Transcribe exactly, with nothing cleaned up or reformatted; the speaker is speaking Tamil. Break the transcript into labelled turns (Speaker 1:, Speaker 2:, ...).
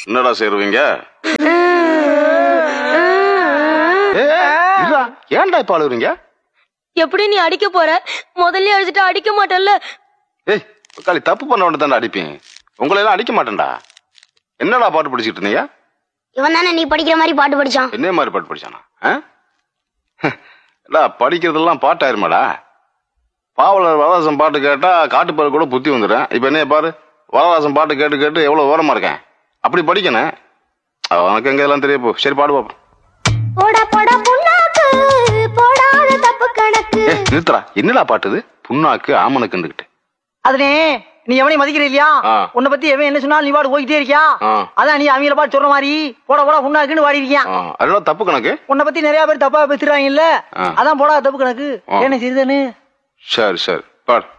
Speaker 1: என்னடா சேருவீங்க? ஏன்டா இப்ப அழுகுறீங்க?
Speaker 2: எப்படி நீ அடிக்க போற? முதல்ல அடிச்சுட்டு அடிக்க மாட்டல்ல.
Speaker 1: ஏய் காலி, தப்பு பண்ண உடனே தானே அடிப்பேன். உங்களை எல்லாம் அடிக்க மாட்டேன்டா. என்னடா பாட்டு படிச்சுட்டு இருந்தீங்க?
Speaker 3: இவன் தானே நீ படிக்கிற மாதிரி பாட்டு படிச்சான்.
Speaker 1: என்ன மாதிரி பாட்டு படிச்சானா? படிக்கிறதெல்லாம் பாட்டாயிருமாடா. பாவலர் வரதாசன் பாட்டு கேட்டா காட்டுப்பாரு கூட புத்தி வந்துடும். இப்ப என்ன பாரு, வரதாசன் பாட்டு கேட்டு கேட்டு எவ்வளவு ஓரமா இருக்கேன். அப்படி படிக்கணும். உனக்கு எங்க எல்லாம் தெரிய போ. சரி பாடு பாப்போம். நிறுத்தரா, என்னடா பாட்டுது? புண்ணாக்கு ஆமனுக்குண்டுகிட்டு.
Speaker 4: அதுனே நீ எவனையும் மதிக்கிற இல்லையா? உன்னை பத்தி எவன் என்ன சொன்னாலும் நீ பாடு போய்கிட்டே இருக்கியா? அதான் நீ அவங்கள பாட்டு சொல்ற மாதிரி போட போட புண்ணாக்குன்னு பாடி இருக்கியா?
Speaker 1: அதெல்லாம் தப்பு கணக்கு.
Speaker 4: உன்னை பத்தி நிறைய பேர் தப்பா பேசுறாங்க இல்ல, அதான் போடா தப்பு கணக்கு. என்ன சிறிதனு.
Speaker 1: சரி சரி பாடு.